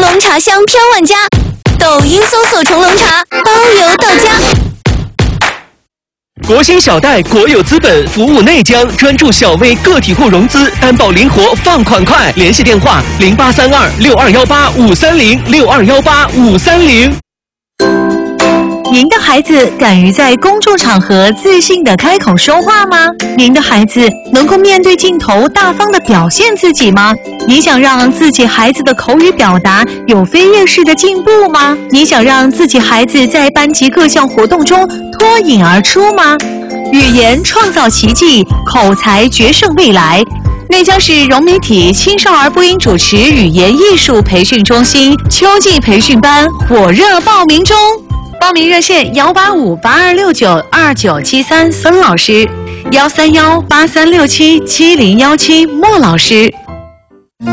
龙茶香飘万家，抖音搜索虫龙茶，包邮到家。 国兴小贷国有资本服务内江，专注小微个体户融资，担保灵活，放款快。联系电话08326218-530，6218-530。 您的孩子敢于在公众场合自信地开口说话吗？您的孩子能够面对镜头大方地表现自己吗？你想让自己孩子的口语表达有飞跃式的进步吗？你想让自己孩子在班级各项活动中脱颖而出吗？语言创造奇迹，口才决胜未来。内江市融媒体青少儿播音主持语言艺术培训中心秋季培训班火热报名中。报名热线18582692973孙老师，13183677017莫老师。